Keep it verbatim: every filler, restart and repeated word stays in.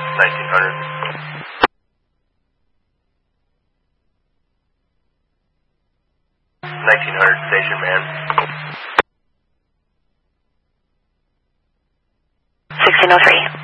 nineteen hundred. nineteen hundred station, man. sixteen oh three.